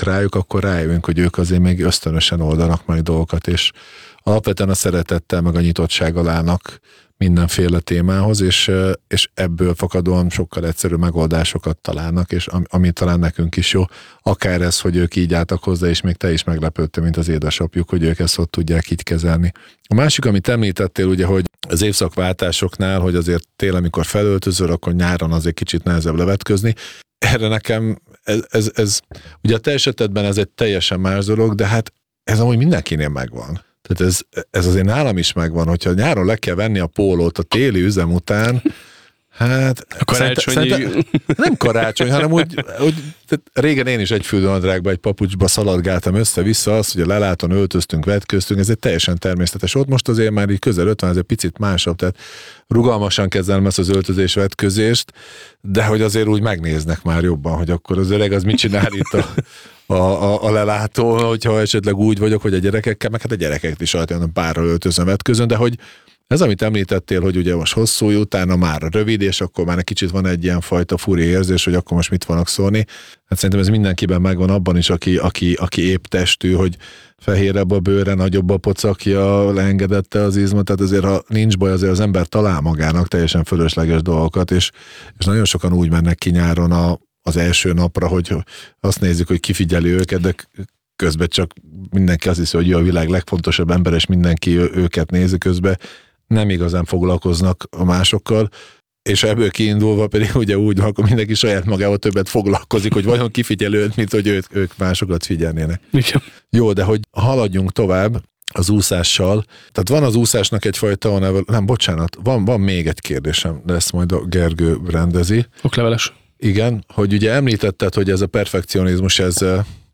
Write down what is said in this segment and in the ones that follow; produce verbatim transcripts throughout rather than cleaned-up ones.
rájövünk rájuk, akkor rájövünk, hogy ők azért még ösztönösen oldanak meg dolgokat, és alapvetően a szeretettel meg a nyitottsággal állnak mindenféle témához, és, és ebből fakadóan sokkal egyszerű megoldásokat találnak, és ami, ami talán nekünk is jó, akár ez, hogy ők így álltak hozzá, és még te is meglepődtél, mint az édesapjuk, hogy ők ezt ott tudják így kezelni. A másik, amit említettél, ugye, hogy az évszakváltásoknál, hogy azért tél, amikor felöltözöl, akkor nyáron azért kicsit nehezebb levetközni. Erre nekem ez, ez, ez ugye a te esetedben ez egy teljesen más dolog, de hát ez amúgy mindenkinél megvan. Tehát ez, ez azért nálam is megvan, hogyha nyáron le kell venni a pólót a téli üzem után, hát... A karácsonyi... Szerinte, szerinte, nem karácsony, hanem úgy, úgy régen én is egy füldönadrágba, egy papucsba szaladgáltam össze-vissza, azt, hogy a leláton öltöztünk, vetköztünk, ez egy teljesen természetes. Ott most azért már így közel ötven, ez egy picit másabb, tehát rugalmasan kezelem ezt az öltözés vetközést, de hogy azért úgy megnéznek már jobban, hogy akkor az öreg az mit csinál itt a, a, a, a lelátó, hogyha esetleg úgy vagyok, hogy a gyerekekkel, meg hát a gyerekeket is alapján párral öltözöm, vetközön, de hogy ez, amit említettél, hogy ugye most hosszú, utána már rövid, és akkor már egy kicsit van egy ilyen fajta furi érzés, hogy akkor most mit fognak szólni. Hát szerintem ez mindenkiben megvan, abban is, aki, aki, aki épp testű, hogy fehérebb a bőre, nagyobb a pocakja, leengedette az izmot, tehát azért, ha nincs baj, azért az ember talál magának teljesen fölösleges dolgokat, és, és nagyon sokan úgy mennek ki nyáron a, az első napra, hogy azt nézik, hogy kifigyeli őket, de közben csak mindenki azt hiszi, hogy jó, a világ legfontosabb ember, és mindenki őket nézi, közben nem igazán foglalkoznak a másokkal, és ebből kiindulva pedig ugye úgy, akkor mindenki saját magával többet foglalkozik, hogy vajon kifigyelőd, mint hogy ők, ők másokat figyelnének. Igen. Jó, de hogy haladjunk tovább az úszással. Tehát van az úszásnak egyfajta, nem, bocsánat, van, van még egy kérdésem, de ezt majd a Gergő rendezi. Okleveles. Igen, hogy ugye említetted, hogy ez a perfekcionizmus, ez...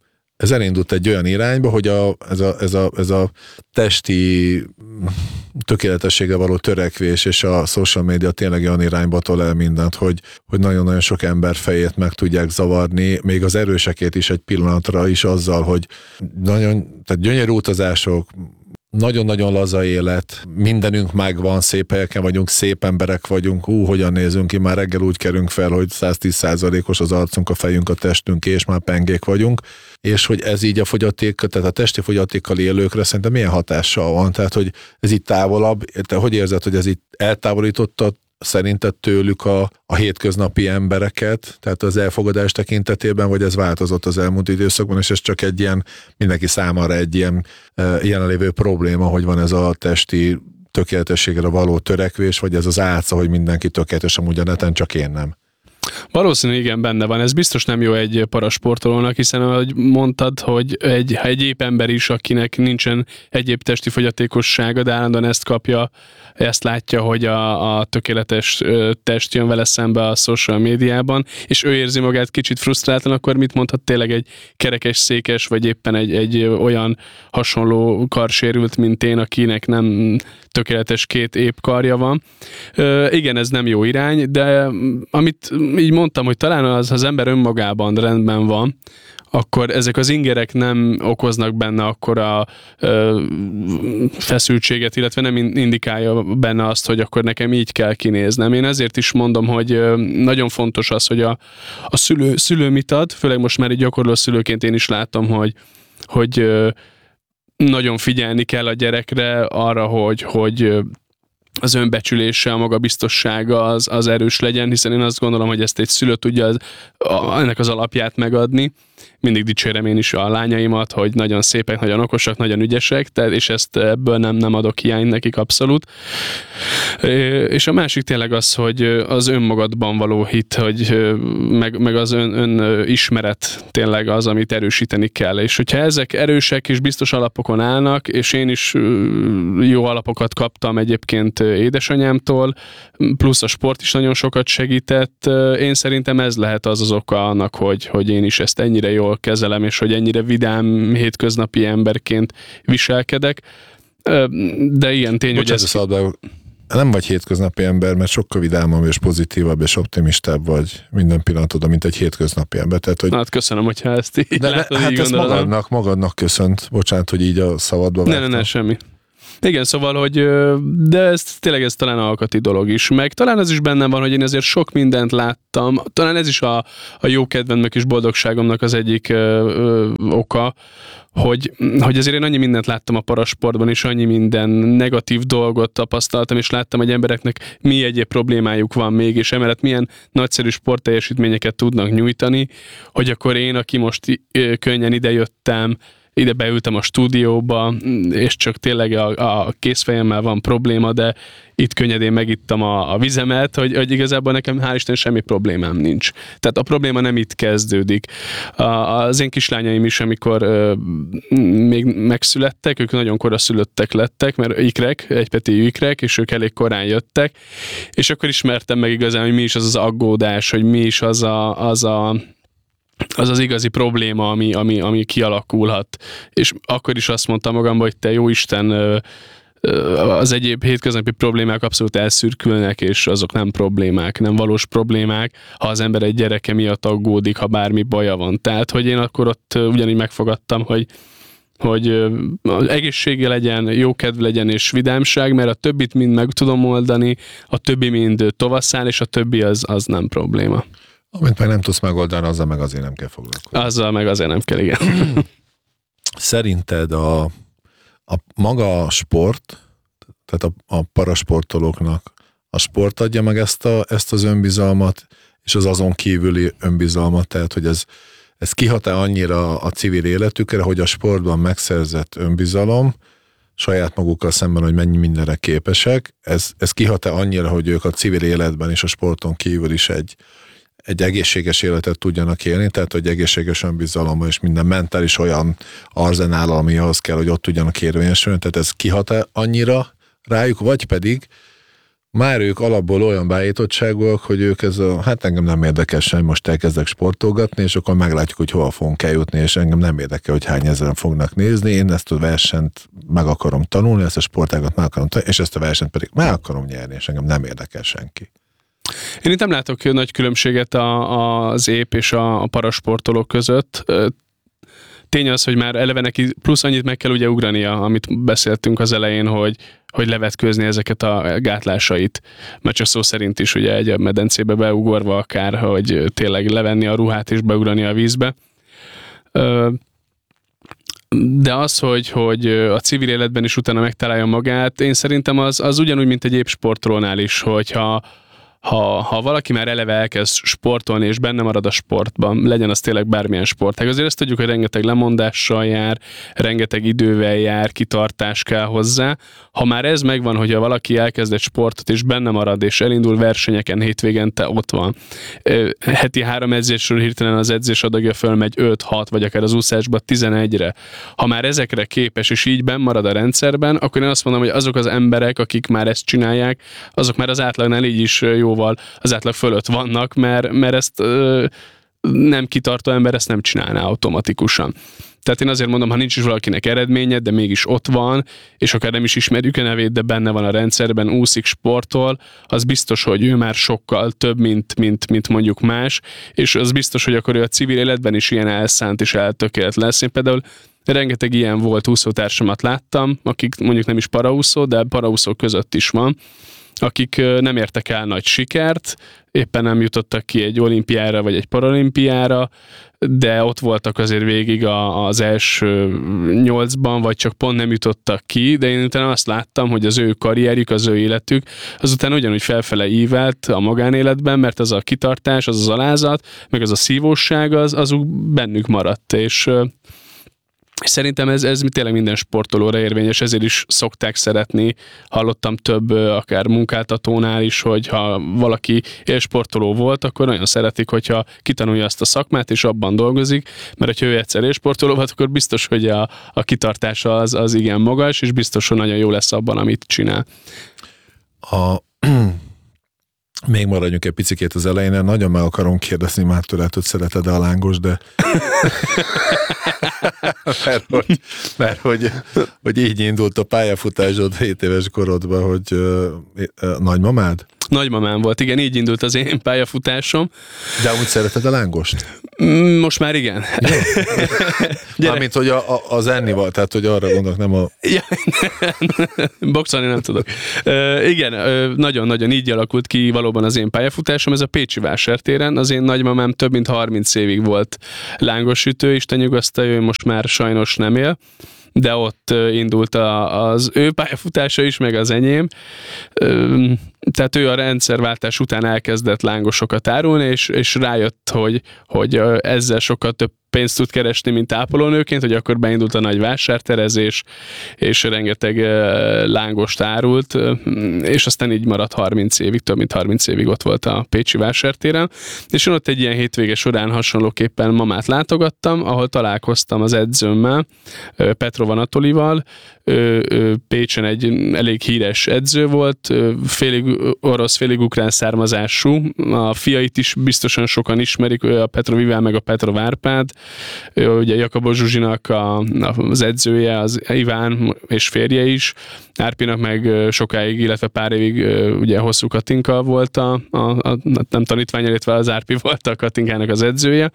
Ez elindult egy olyan irányba, hogy a, ez, a, ez, a, ez a testi tökéletessége való törekvés és a social media tényleg olyan irányba tol el mindent, hogy, hogy nagyon-nagyon sok ember fejét meg tudják zavarni, még az erősekét is egy pillanatra is azzal, hogy nagyon, tehát gyönyörű utazások, nagyon-nagyon laza élet, mindenünk megvan, szép helyeken vagyunk, szép emberek vagyunk, ú, hogyan nézünk ki, már reggel úgy kerünk fel, hogy száztíz százalékos az arcunk, a fejünk, a testünk, és már pengék vagyunk, és hogy ez így a fogyaték, tehát a testi fogyatékkal élőkre szerintem milyen hatással van, tehát hogy ez így távolabb, te hogy érzed, hogy ez így eltávolította szerinted tőlük a, a hétköznapi embereket, tehát az elfogadás tekintetében, vagy ez változott az elmúlt időszakban, és ez csak egy ilyen, mindenki számára egy ilyen e, jelenlévő probléma, hogy van ez a testi tökéletességre való törekvés, vagy ez az álca, hogy mindenki tökéletes amúgy a neten, csak én nem. Valószínűleg igen, benne van. Ez biztos nem jó egy parasportolónak, hiszen ahogy mondtad, hogy egy, egy épp ember is, akinek nincsen egyéb testi fogyatékossága, de állandóan ezt kapja, ezt látja, hogy a, a tökéletes test jön vele szembe a social médiában, és ő érzi magát kicsit frusztráltan, akkor mit mondhat, tényleg egy kerekes székes, vagy éppen egy, egy olyan hasonló karsérült, mint én, akinek nem tökéletes két épp karja van. Ö, igen, ez nem jó irány, de amit így mondtam, hogy talán az, az ember önmagában rendben van, akkor ezek az ingerek nem okoznak benne akkora ö, feszültséget, illetve nem indikálja benne azt, hogy akkor nekem így kell kinéznem. Én ezért is mondom, hogy ö, nagyon fontos az, hogy a, a szülő, szülő mit ad, főleg most már így gyakorló szülőként én is látom, hogy, hogy ö, nagyon figyelni kell a gyerekre arra, hogy, hogy az önbecsülése, a magabiztossága az, az erős legyen, hiszen én azt gondolom, hogy ezt egy szülő tudja az, a, ennek az alapját megadni. Mindig dicsérem én is a lányaimat, hogy nagyon szépek, nagyon okosak, nagyon ügyesek, tehát, és ezt ebből nem, nem adok hiány nekik abszolút. És a másik tényleg az, hogy az önmagadban való hit, hogy meg, meg az ön, ön ismeret tényleg az, amit erősíteni kell. És hogyha ezek erősek és biztos alapokon állnak, és én is jó alapokat kaptam egyébként édesanyámtól, plusz a sport is nagyon sokat segített, én szerintem ez lehet az az oka annak, hogy, hogy én is ezt ennyire jól kezelem, és hogy ennyire vidám, hétköznapi emberként viselkedek. De ilyen tény, Bocsánat, hogy ez... Nem vagy hétköznapi ember, mert sokkal vidámabb és pozitívabb és optimistább vagy minden pillanatod, mint egy hétköznapi ember. Tehát, hogy... Na, hát köszönöm, hogyha ezt így de látod, hát így ezt magadnak, magadnak köszönt. Bocsánat, hogy így a szabadba ne, ne, ne, semmi. Igen, szóval, hogy de ez tényleg ez talán alkati dolog is, meg talán az is bennem van, hogy én azért sok mindent láttam, talán ez is a, a jó kedvemnek és boldogságomnak az egyik ö, ö, oka, hogy, hogy azért én annyi mindent láttam a parasportban, és annyi minden negatív dolgot tapasztaltam, és láttam, hogy embereknek mi egyéb problémájuk van még, és emellett milyen nagyszerű sportteljesítményeket tudnak nyújtani, hogy akkor én, aki most könnyen idejöttem, ide beültem a stúdióba, és csak tényleg a, a kézfejemmel van probléma, de itt könnyedén megittam a, a vizemet, hogy, hogy igazából nekem hál' Isten semmi problémám nincs. Tehát a probléma nem itt kezdődik. A, az én kislányaim is, amikor ö, még megszülettek, ők nagyon koraszülöttek lettek, mert ikrek, egypetéjű ikrek, és ők elég korán jöttek, és akkor ismertem meg igazán, hogy mi is az az aggódás, hogy mi is az a, az a az az igazi probléma, ami, ami, ami kialakulhat. És akkor is azt mondtam magamban, hogy te jó Isten, az egyéb hétköznapi problémák abszolút elszürkülnek, és azok nem problémák, nem valós problémák, ha az ember egy gyereke miatt aggódik, ha bármi baja van. Tehát, hogy én akkor ott ugyanígy megfogadtam, hogy hogy egészsége legyen, jó kedv legyen és vidámság, mert a többit mind meg tudom oldani, a többi mind tovasszál, és a többi az, az nem probléma. Amit meg nem tudsz megoldani, azzal meg azért nem kell foglalkozni. Azzal meg azért nem kell, igen. Szerinted a, a maga a sport, tehát a, a parasportolóknak a sport adja meg ezt, a, ezt az önbizalmat, és az azon kívüli önbizalmat, tehát hogy ez, ez kihat-e annyira a civil életükre, hogy a sportban megszerzett önbizalom saját magukkal szemben, hogy mennyi mindenre képesek, ez, ez kihat-e annyira, hogy ők a civil életben és a sporton kívül is egy egy egészséges életet tudjanak élni, tehát hogy egészséges önbizalommal és minden mentális olyan arzenál, ami ahhoz kell, hogy ott tudjanak érvényesülni, tehát ez kihat annyira rájuk, vagy pedig már ők alapból olyan beállítottságúak, hogy ők ez a, hát engem nem érdekel sem, most elkezdek sportolgatni, és akkor meglátjuk, hogy hova fogunk eljutni, és engem nem érdekel, hogy hány ezeren fognak nézni, én ezt a versenyt meg akarom tanulni, ezt a sportágat meg akarom tanulni, és ezt a versenyt pedig meg akarom nyerni, és engem nem érdekel senki. Én itt nem látok nagy különbséget a, az ép és a, a parasportolók között. Tény az, hogy már eleve neki plusz annyit meg kell ugye ugrania, amit beszéltünk az elején, hogy, hogy levetkőzni ezeket a gátlásait. Mert csak szó szerint is ugye egy medencébe beugorva akár, hogy tényleg levenni a ruhát és beugrani a vízbe. De az, hogy, hogy a civil életben is utána megtalálja magát, én szerintem az, az ugyanúgy, mint egy épp sportolónál is, hogyha Ha, ha valaki már eleve elkezd sportolni, és benne marad a sportban, legyen az tényleg bármilyen sportág. Azért ezt tudjuk, hogy rengeteg lemondással jár, rengeteg idővel jár, kitartás kell hozzá. Ha már ez megvan, hogyha valaki elkezd egy sportot, és benne marad, és elindul versenyeken, hétvégente ott van. Heti három edzésről hirtelen az edzés adagja fölmegy öt-hat, vagy akár az úszásba tizenegyre. Ha már ezekre képes, és így benn marad a rendszerben, akkor én azt mondom, hogy azok az emberek, akik már ezt csinálják, azok már az átlagnál így is jóval az átlag fölött vannak, mert, mert ezt ö, nem kitartó ember ezt nem csinálná automatikusan. Tehát én azért mondom, ha nincs is valakinek eredménye, de mégis ott van, és akár nem is ismerjük a nevét, de benne van a rendszerben, úszik, sportol, az biztos, hogy ő már sokkal több, mint, mint, mint mondjuk más, és az biztos, hogy akkor ő a civil életben is ilyen elszánt és eltökélt lesz. Én például rengeteg ilyen volt úszótársamat láttam, akik mondjuk nem is paraúszó, de paraúszó között is van, akik nem értek el nagy sikert, éppen nem jutottak ki egy olimpiára vagy egy paralimpiára, de ott voltak azért végig az első nyolcban, vagy csak pont nem jutottak ki, de én utána azt láttam, hogy az ő karrierjük, az ő életük, azután ugyanúgy felfele ívelt a magánéletben, mert az a kitartás, az az alázat, meg az a szívósság, az, azok bennük maradt, és És szerintem ez, ez tényleg minden sportolóra érvényes, ezért is szokták szeretni. Hallottam több, akár munkáltatónál is, hogy ha valaki élsportoló volt, akkor nagyon szeretik, hogyha kitanulja azt a szakmát, és abban dolgozik, mert ha ő egyszer élsportoló volt, akkor biztos, hogy a, a kitartása az, az igen magas, és biztos, hogy nagyon jó lesz abban, amit csinál. A... Még maradjunk egy picikét az elején, nagyon meg akarom kérdezni már tőled, hogy szereted-e a lángos, de mert, hogy, mert hogy, hogy így indult a pályafutásod hét éves korodban, hogy uh, uh, nagymamád? Nagymamám volt, igen, így indult az én pályafutásom. De amúgy szereted a lángost? Most már igen. Mármint, hogy a, a, az ennival, tehát, hogy arra gondolok, nem a... Ja, boxolni nem tudok. Uh, igen, uh, nagyon-nagyon így alakult ki valóban az én pályafutásom. Ez a Pécsi Vásártéren. Az én nagymamám több mint harminc évig volt lángosütő, Isten nyugasztalja, ő most már sajnos nem él, de ott indult a, az ő pályafutása is, meg az enyém. Tehát ő a rendszerváltás után elkezdett lángosokat árulni, és, és rájött, hogy, hogy ezzel sokkal több pénzt tud keresni, mint ápolónőként, hogy akkor beindult a nagy vásárterezés, és rengeteg lángost árult, és aztán így maradt harminc évig, több mint harminc évig ott volt a Pécsi Vásártéren, és én ott egy ilyen hétvége során hasonlóképpen mamát látogattam, ahol találkoztam az edzőmmel, Petrov Anatolival. Pécsen egy elég híres edző volt, félig orosz, félig ukrán származású, a fiait is biztosan sokan ismerik, a Petrov Iván meg a Petrov Árpád, ugye Jakabos Zsuzsinak a, az edzője, az Iván és férje is, Árpinak meg sokáig, illetve pár évig ugye Hosszú Katinka volt a, a, a nem tanítvány, illetve az Árpi volt a Katinkának az edzője.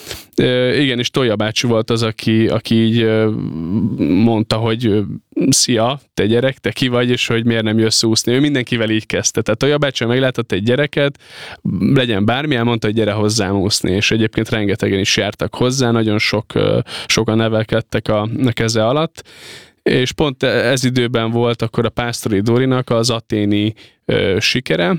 Igen, és Tolja bácsi volt az, aki, aki így mondta, hogy szia, te gyerek, te ki vagy, és hogy miért nem jössz úszni. Ő mindenkivel így kezdte. Tehát Tolja bácsi meglátott egy gyereket, legyen bármilyen, mondta, hogy gyere hozzám úszni, és egyébként rengetegen is jártak hozzá, nagyon sok, sokan nevelkedtek a, a keze alatt, és pont ez időben volt akkor a Pásztori Dórinak az aténi ö, sikere,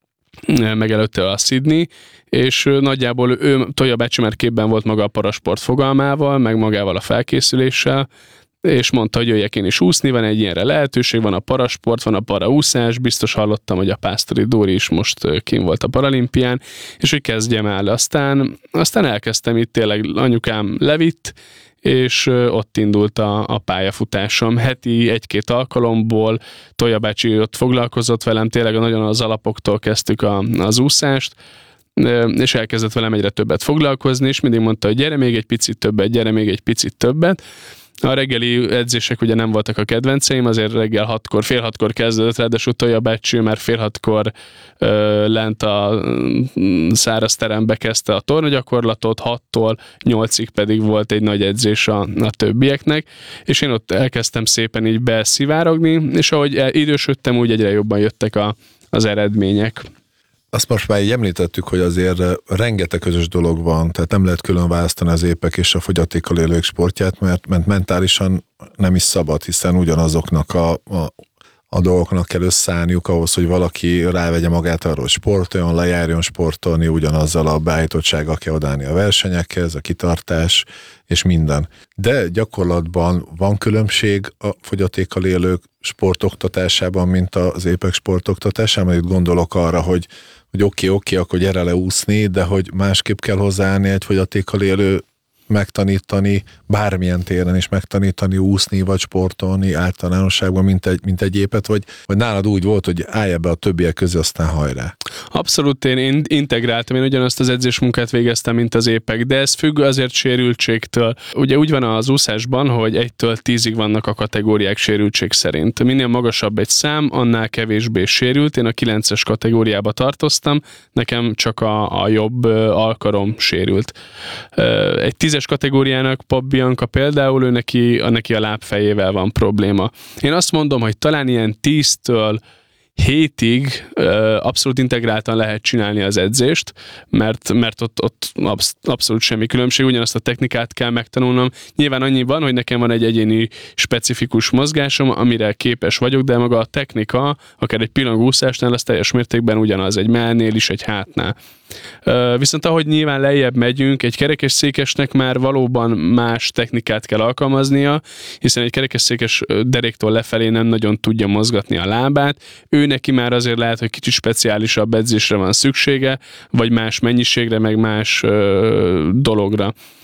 meg előtte a Sydney, és nagyjából ő, Tolja bácsi már képben volt maga a parasport fogalmával, meg magával a felkészüléssel, és mondta, hogy jöjjek én is úszni, van egy ilyenre lehetőség, van a parasport, van a paraúszás, biztos hallottam, hogy a Pásztori Dóri is most kint volt a paralimpián, és hogy kezdjem el. Aztán, aztán elkezdtem itt, tényleg anyukám levitt, és ott indult a, a pályafutásom. Heti egy-két alkalomból Tolja bácsi ott foglalkozott velem, tényleg nagyon az alapoktól kezdtük a, az úszást, és elkezdett velem egyre többet foglalkozni, és mindig mondta, hogy gyere még egy picit többet, gyere még egy picit többet. A reggeli edzések ugye nem voltak a kedvenceim, azért reggel hatkor, fél hatkor kezdődött, ráadásul Tolja bácsi már fél hatkor ö, lent a száraz terembe kezdte a tornagyakorlatot, hattól nyolcig pedig volt egy nagy edzés a, a többieknek, és én ott elkezdtem szépen így beszivárogni, és ahogy idősödtem, úgy egyre jobban jöttek a, az eredmények. Azt most már így említettük, hogy azért rengeteg közös dolog van, tehát nem lehet külön választani az épek és a fogyatékkal élők sportját, mert, mert mentálisan nem is szabad, hiszen ugyanazoknak a, a, a dolgoknak kell összeállniuk ahhoz, hogy valaki rávegye magát arról, hogy sportoljon, lejárjon sportolni, ugyanazzal a beállítottsággal kell odállni a versenyekhez, a kitartás és minden. De gyakorlatban van különbség a fogyatékkal élők sportoktatásában, mint az épek sportoktatásában, itt gondolok arra, hogy hogy oké, okay, oké, okay, akkor gyere le úszni, de hogy másképp kell hozzáállni egy fogyatékkal élő megtanítani, bármilyen téren is megtanítani, úszni, vagy sportolni általánosságban, mint egy, mint egy épet, vagy, vagy nálad úgy volt, hogy állj ebbe a többiek közé, aztán hajrá. Abszolút, én integráltam, én ugyanazt az edzésmunkát végeztem, mint az épek, de ez függ azért sérültségtől. Ugye úgy van az úszásban, hogy egytől tízig vannak a kategóriák sérültség szerint. Minél magasabb egy szám, annál kevésbé sérült. Én a kilences kategóriába tartoztam, nekem csak a, a jobb alkarom sérült. Egy tízes kategóriának Pap Bianca például, ő neki, a, neki a lábfejével van probléma. Én azt mondom, hogy talán ilyen tíztől hétig abszolút integráltan lehet csinálni az edzést, mert, mert ott, ott absz, abszolút semmi különbség, ugyanazt a technikát kell megtanulnom. Nyilván annyi van, hogy nekem van egy egyéni specifikus mozgásom, amire képes vagyok, de maga a technika, akár egy pillangúszásnál, az teljes mértékben ugyanaz, egy mellnél is, egy hátnál. Viszont ahogy nyilván lejjebb megyünk, egy kerekesszékesnek már valóban más technikát kell alkalmaznia, hiszen egy kerekesszékes deréktől lefelé nem nagyon tudja mozgatni a lábát, ő neki már azért lehet, hogy kicsit speciálisabb edzésre van szüksége, vagy más mennyiségre, meg más ö, dologra.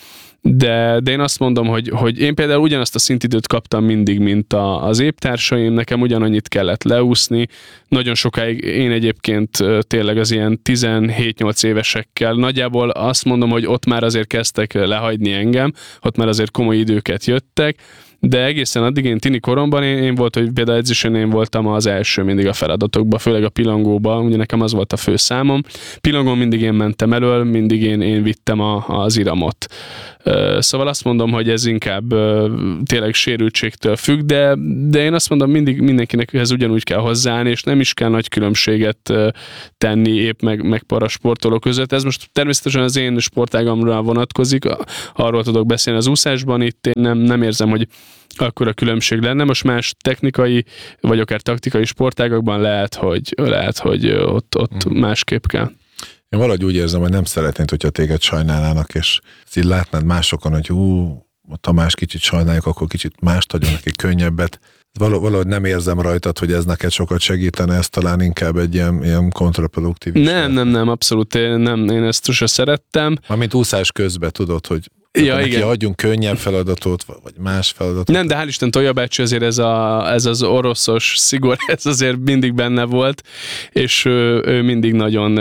De, de én azt mondom, hogy, hogy én például ugyanazt a szintidőt kaptam mindig, mint a, az éptársaim, nekem ugyanannyit kellett leúszni. Nagyon sokáig én egyébként tényleg az ilyen tizenhét-nyolc évesekkel, nagyjából azt mondom, hogy ott már azért kezdtek lehagyni engem, ott már azért komoly időket jöttek, de egészen addig én tini koromban én, én volt, hogy például edzésen én voltam az első mindig a feladatokban, főleg a pillangóban, ugye nekem az volt a fő számom. Pillangón mindig én mentem elől, mindig én, én vittem a, az iramot. Szóval azt mondom, hogy ez inkább tényleg sérültségtől függ, de, de én azt mondom, mindig mindenkinek ez ugyanúgy kell hozzáállni, és nem is kell nagy különbséget tenni épp meg, meg parasportoló között. Ez most természetesen az én sportágamra vonatkozik, arról tudok beszélni az úszásban, itt én nem, nem érzem, hogy akkor a különbség lenne. Most más technikai, vagy akár taktikai sportágakban lehet, hogy, lehet, hogy ott, ott mm. másképp kell. Én valahogy úgy érzem, hogy nem szeretnéd, hogyha téged sajnálnának, és így látnád másokon, hogy hú, Tamás kicsit sajnáljuk, akkor kicsit mást adjon neki, könnyebbet. Valahogy nem érzem rajtad, hogy ez neked sokat segítene, ez talán inkább egy ilyen, ilyen kontraproduktív. Nem, nem, nem, abszolút én, nem, én ezt sose szerettem. Mármint úszás közben tudod, hogy ja, neki igen. adjunk könnyebb feladatot, vagy más feladatot. Nem, de hál' Isten Tolja bácsi azért ez, a, ez az oroszos szigor, ez azért mindig benne volt, és ő, ő mindig nagyon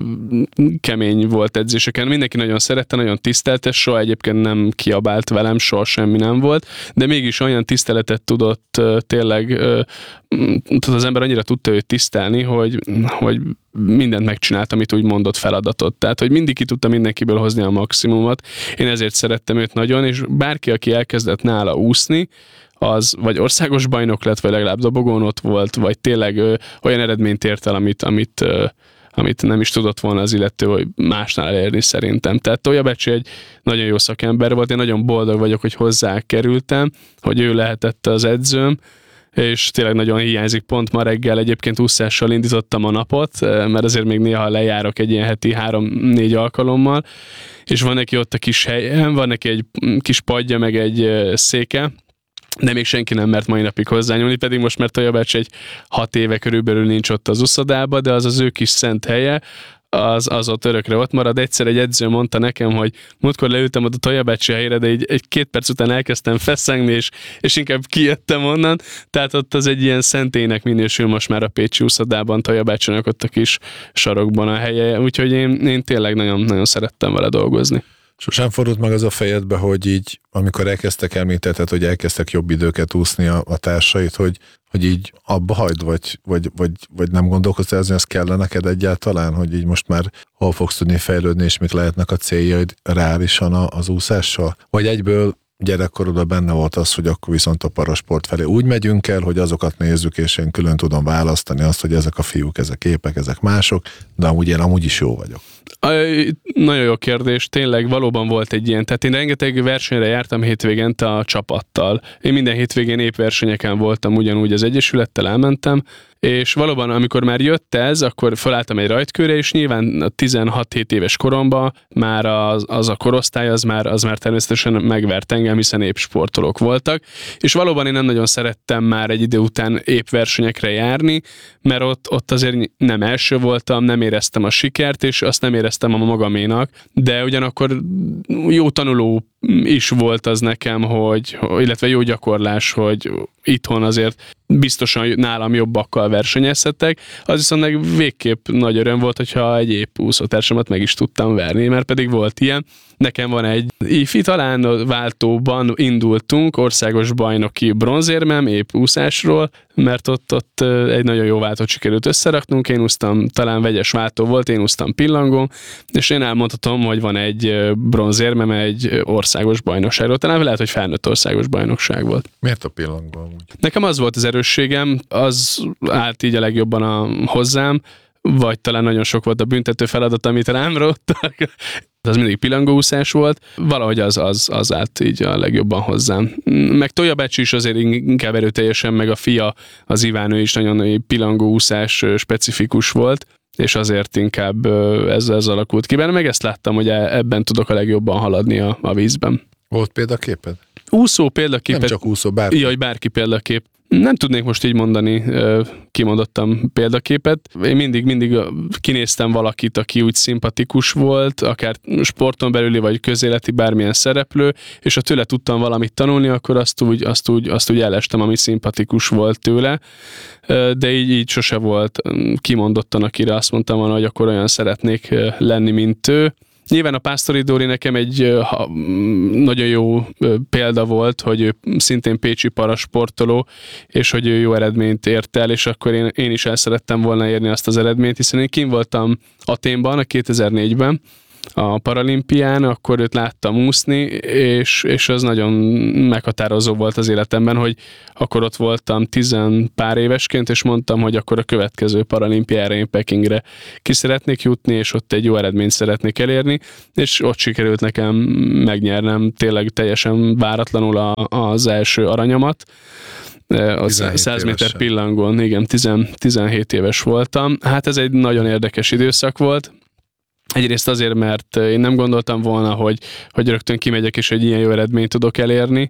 kemény volt edzéseken. Mindenki nagyon szerette, nagyon tisztelte, soha egyébként nem kiabált velem, soha semmi nem volt, de mégis olyan tiszteletet tudott tényleg, az ember annyira tudta őt tisztelni, hogy, hogy mindent megcsinált, amit úgy mondott, feladatot. Tehát, hogy mindig ki tudta mindenkiből hozni a maximumot. Én ezért szerettem őt nagyon, és bárki, aki elkezdett nála úszni, az vagy országos bajnok lett, vagy legalább dobogón ott volt, vagy tényleg ö, olyan eredményt ért el, amit, amit, ö, amit nem is tudott volna az illető, hogy másnál elérni szerintem. Tehát Tolja bácsi egy nagyon jó szakember volt, én nagyon boldog vagyok, hogy hozzá kerültem, hogy ő lehetett az edzőm, és tényleg nagyon hiányzik. Pont ma reggel egyébként úszással indítottam a napot, mert azért még néha lejárok egy ilyen heti három-négy alkalommal, és van neki ott a kis helyen, van neki egy kis padja, meg egy széke, de még senki nem mert mai napig hozzányúlni, pedig most már Tolja bácsi egy hat éve körülbelül nincs ott az uszodába, de az az ő kis szent helye, az, az ott örökre ott marad. Egyszer egy edző mondta nekem, hogy múltkor leültem ott a Tolja bácsi helyére, de egy, egy két perc után elkezdtem feszengni, és, és inkább kijöttem onnan. Tehát ott az egy ilyen szentélynek minősül most már a pécsi úszodában, Tolja bácsinak ott a kis sarokban a helye. Úgyhogy én, én tényleg nagyon, nagyon szerettem vele dolgozni. Sosem fordult meg az a fejedbe, hogy így, amikor elkezdtek, említetted, hogy elkezdtek jobb időket úszni a, a társait, hogy, hogy így abba hagyd, vagy, vagy, vagy, vagy nem gondolkoztál, hogy ez kellene neked egyáltalán, hogy így most már hol fogsz tudni fejlődni, és mik lehetnek a céljaid reálisan az úszással? Vagy egyből gyerekkorodban benne volt az, hogy akkor viszont a parasport felé úgy megyünk el, hogy azokat nézzük, és én külön tudom választani azt, hogy ezek a fiúk, ezek képek, ezek mások, de amúgy én amúgy is jó vagyok. Nagyon jó kérdés, tényleg valóban volt egy ilyen, tehát én rengeteg versenyre jártam hétvégente a csapattal. Én minden hétvégén épp versenyeken voltam, ugyanúgy az Egyesülettel elmentem, és valóban, amikor már jött ez, akkor felálltam egy rajtkőre, és nyilván a tizenhat-hét éves koromban már az, az a korosztály, az már, az már természetesen megvert engem, hiszen épp sportolók voltak, és valóban én nem nagyon szerettem már egy idő után épp versenyekre járni, mert ott, ott azért nem első voltam, nem éreztem a sikert, és azt nem éreztem a magaménak, de ugyanakkor jó tanuló is volt az nekem, hogy, illetve jó gyakorlás, hogy itthon azért biztosan nálam jobbakkal versenyezhettek. Az viszont meg végképp nagy öröm volt, hogyha egy épp úszótársamat meg is tudtam verni, mert pedig volt ilyen. Nekem van egy ifi, talán váltóban indultunk, országos bajnoki bronzérmem, épp úszásról, mert ott, ott egy nagyon jó váltót sikerült összeraknunk, én úsztam, talán vegyes váltó volt, én úsztam pillangón, és én elmondhatom, hogy van egy bronzérmem egy országos bajnokságról, talán lehet, hogy felnőtt országos bajnokság volt. Miért a pillangón? Nekem az volt az erősségem, az állt így a legjobban a hozzám, vagy talán nagyon sok volt a büntető feladat, amit rám róttak. Az mindig pillangóúszás volt, valahogy az, az, az állt így a legjobban hozzám. Meg Tolja bácsi is azért inkább erőteljesen, meg a fia, az Iván, ő is nagyon pillangóúszás specifikus volt, és azért inkább ez, ez alakult ki benne, meg ezt láttam, hogy ebben tudok a legjobban haladni a, a vízben. Volt példaképed? Úszó példaképet. Nem csak úszó, bárki. Jaj, bárki példakép. Nem tudnék most így mondani, kimondottam példaképet. Én mindig, mindig kinéztem valakit, aki úgy szimpatikus volt, akár sporton belüli, vagy közéleti bármilyen szereplő, és ha tőle tudtam valamit tanulni, akkor azt úgy, azt úgy, azt úgy elestem, ami szimpatikus volt tőle. De így, így sose volt kimondottan, akire azt mondtam volna, hogy akkor olyan szeretnék lenni, mint ő. Nyilván a Pásztori Dóri nekem egy ha, nagyon jó példa volt, hogy ő szintén pécsi parasportoló, és hogy ő jó eredményt ért el, és akkor én, én is el szerettem volna érni azt az eredményt, hiszen én kint voltam Athénban a kétezer-négyben, a paralimpián, akkor őt láttam úszni, és, és az nagyon meghatározó volt az életemben, hogy akkor ott voltam tizen pár évesként, és mondtam, hogy akkor a következő paralimpiára én Pekingre ki szeretnék jutni, és ott egy jó eredményt szeretnék elérni, és ott sikerült nekem megnyernem tényleg teljesen váratlanul a, az első aranyamat. A száz méter pillangón, igen, tíz, tizenhét éves voltam. Hát ez egy nagyon érdekes időszak volt. Egyrészt azért, mert én nem gondoltam volna, hogy, hogy rögtön kimegyek, és egy ilyen jó eredményt tudok elérni,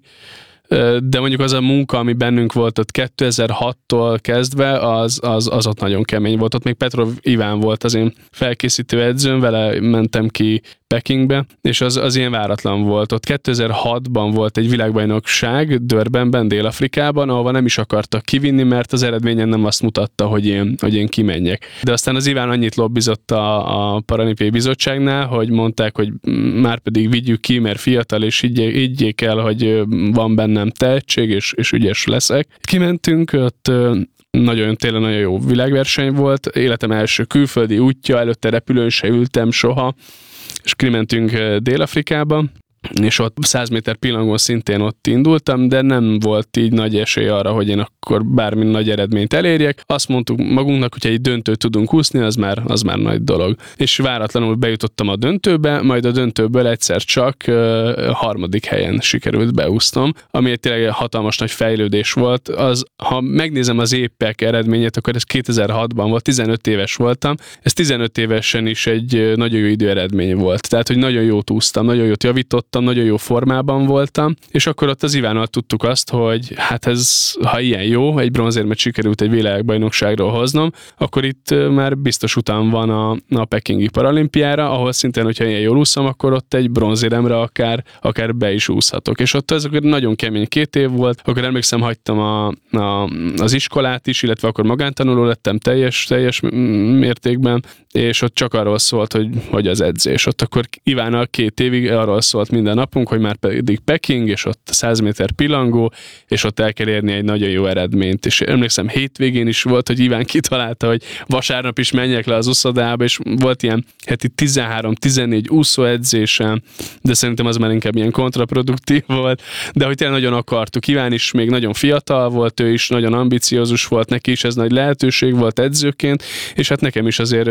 de mondjuk az a munka, ami bennünk volt ott kétezer-hattól kezdve, az, az, az ott nagyon kemény volt. Ott még Petrov Iván volt az én felkészítő edzőm, vele mentem ki Pekingbe, és az, az ilyen váratlan volt. Ott kétezer-hatban volt egy világbajnokság Durbanben, Dél-Afrikában, ahova nem is akartak kivinni, mert az eredményen nem azt mutatta, hogy én, hogy én kimenjek. De aztán az Iván annyit lobbizott a, a Paralimpiai Bizottságnál, hogy mondták, hogy már pedig vigyük ki, mert fiatal, és higgyék el, hogy van bennem tehetség, és, és ügyes leszek. Kimentünk, ott nagyon, tényleg nagyon jó világverseny volt, életem első külföldi útja, előtte repülőn se ültem soha, és kimentünk Dél-Afrikába, és ott száz méter pillangón szintén ott indultam, de nem volt így nagy esély arra, hogy én akkor bármi nagy eredményt elérjek. Azt mondtuk magunknak, hogyha egy döntőt tudunk úszni, az már, az már nagy dolog. És váratlanul bejutottam a döntőbe, majd a döntőből egyszer csak uh, harmadik helyen sikerült beúsznom, ami egy tényleg hatalmas nagy fejlődés volt. Az, ha megnézem az épek eredményét, akkor ez kétezer-hatban volt, tizenöt éves voltam. Ez tizenöt évesen is egy nagyon jó időeredmény volt. Tehát, hogy nagyon jót úsztam, nagyon jót javítottam, nagyon jó formában voltam, és akkor ott az Ivánnal tudtuk azt, hogy hát ez, ha ilyen jó, egy bronzérmet sikerült egy világbajnokságról hoznom, akkor itt már biztos után van a, a pekingi paralimpiára, ahol szintén, hogyha ilyen jól úszom, akkor ott egy bronzéremre akár, akár be is úszhatok. És ott ez akkor nagyon kemény két év volt, akkor emlékszem, hagytam a, a, az iskolát is, illetve akkor magántanuló lettem teljes, teljes mértékben, és ott csak arról szólt, hogy, hogy az edzés. Ott akkor Ivánnal két évig arról szólt minden napunk, hogy már pedig Peking, és ott száz méter pillangó, és ott el kell érni egy nagyon jó eredményt. És emlékszem, hétvégén is volt, hogy Iván kitalálta, hogy vasárnap is menjek le az úszodába, és volt ilyen heti tizenhárom-tizennégy úszóedzésem, de szerintem az már inkább ilyen kontraproduktív volt, de hogy tényleg nagyon akartuk. Iván is még nagyon fiatal volt, ő is nagyon ambiciózus volt, neki is ez nagy lehetőség volt edzőként, és hát nekem is azért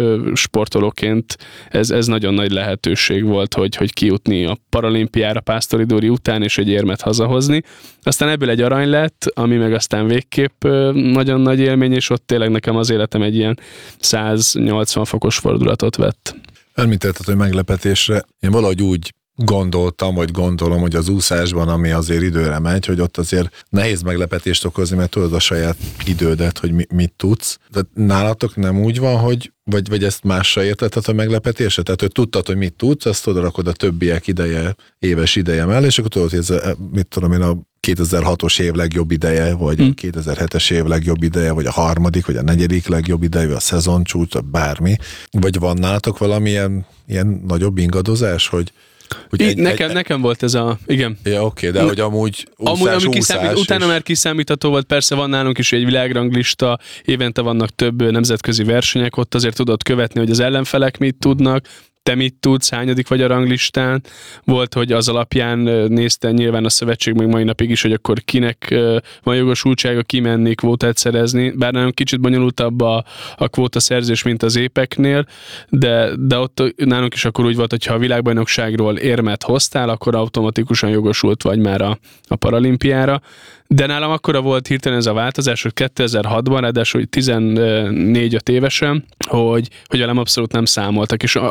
sportolóként ez, ez nagyon nagy lehetőség volt, hogy, hogy kijutni a paralimpiára Pásztori Dóri után, és egy érmet hazahozni. Aztán ebből egy arany lett, ami meg aztán végképp nagyon nagy élmény, és ott tényleg nekem az életem egy ilyen száznyolcvan fokos fordulatot vett. Említetted, hogy meglepetésre. Én valahogy úgy gondoltam, vagy gondolom, hogy az úszásban, ami azért időre megy, hogy ott azért nehéz meglepetést okozni, mert tudod a saját idődet, hogy mi, mit tudsz. De nálatok nem úgy van, hogy vagy, vagy ezt másra értetted a meglepetésre? Tehát, hogy tudtad, hogy mit tudsz, azt oda rakod a többiek ideje, éves ideje mellé, és akkor tudod, hogy ez, mit tudom én, a kétezer-hatos év legjobb ideje, vagy hmm. a kétezer-hetes év legjobb ideje, vagy a harmadik, vagy a negyedik legjobb ideje, vagy a szezoncsúcs, vagy bármi. Vagy van nálatok valamilyen ilyen nagyobb ingadozás, hogy Így, egy, nekem, egy, nekem volt ez a... Igen. Ja, oké, okay, de hogy amúgy úszás, amúgy, amúgy kiszámít, úszás utána és... már kiszámítható volt, persze van nálunk is egy világranglista, évente vannak több nemzetközi versenyek, ott azért tudod követni, hogy az ellenfelek mit tudnak, te mit tudsz, hányadik vagy a ranglistán. Volt, hogy az alapján nézte nyilván a szövetség még mai napig is, hogy akkor kinek van jogosultsága kimenni, kvótát szerezni, bár nagyon kicsit bonyolultabb a, a kvóta szerzés, mint az épeknél, de, de ott nálunk is akkor úgy volt, hogy ha a világbajnokságról érmet hoztál, akkor automatikusan jogosult vagy már a, a paralimpiára. De nálam akkora volt hirtelen ez a változás, hogy kétezer-hatban, ráadásul tizennégy-öt évesen, hogy, hogy velem abszolút nem számoltak, és akkor